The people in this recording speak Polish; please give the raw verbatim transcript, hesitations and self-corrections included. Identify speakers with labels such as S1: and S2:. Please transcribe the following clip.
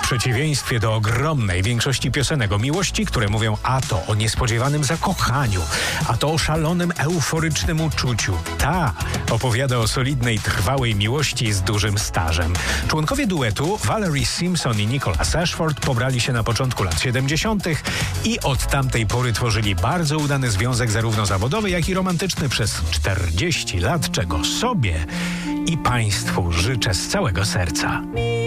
S1: przeciwieństwie do ogromnej większości piosenek o miłości, które mówią a to o niespodziewanym zakochaniu, a to o szalonym, euforycznym uczuciu, ta opowiada o solidnej, trwałej miłości z dużym stażem. Członkowie duetu Valerie Simpson i Nicholas Ashford pobrali się na początku lat siedemdziesiątych i od tamtej pory tworzyli bardzo udany związek zarówno zawodowy, jak i romantyczny przez czterdzieści lat, czego sobie i państwu życzę z całego serca.